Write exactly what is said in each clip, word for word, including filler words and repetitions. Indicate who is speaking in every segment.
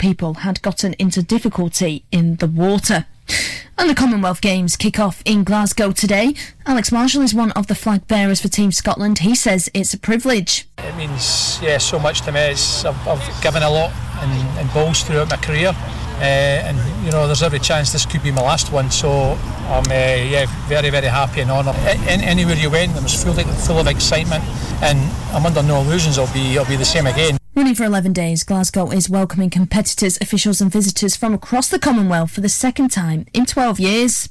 Speaker 1: people had gotten into difficulty in the water. And the Commonwealth Games kick off in Glasgow today. Alex Marshall is one of the flag bearers for Team Scotland. He says it's a privilege.
Speaker 2: It means yeah so much to me. It's, I've, I've given a lot in, in bowls throughout my career, uh, and you know there's every chance this could be my last one. So I'm uh, yeah very very happy and honoured. In, anywhere you went, it was full of, full of excitement, and I'm under no illusions I'll be I'll be the same again.
Speaker 1: Running for eleven days, Glasgow is welcoming competitors, officials and visitors from across the Commonwealth for the second time in twelve years.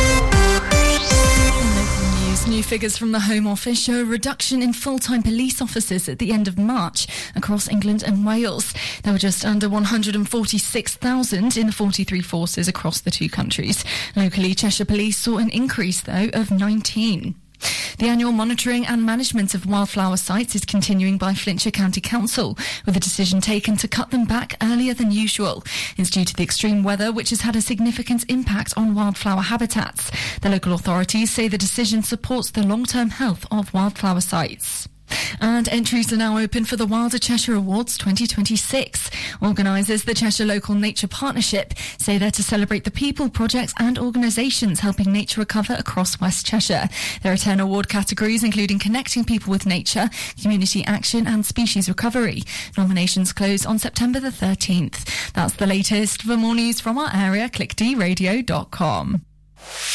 Speaker 3: New figures from the Home Office show a reduction in full-time police officers at the end of March across England and Wales. There were just under one hundred forty-six thousand in the forty-three forces across the two countries. Locally, Cheshire Police saw an increase, though, of nineteen. The annual monitoring and management of wildflower sites is continuing by Flintshire County Council, with a decision taken to cut them back earlier than usual. It's due to the extreme weather, which has had a significant impact on wildflower habitats. The local authorities say the decision supports the long-term health of wildflower sites. And entries are now open for the Wilder Cheshire Awards twenty twenty-six. Organisers, the Cheshire Local Nature Partnership, say they're to celebrate the people, projects and organisations helping nature recover across West Cheshire. There are ten award categories, including connecting people with nature, community action and species recovery. Nominations close on September the thirteenth. That's the latest. For more news from our area, click d radio dot com.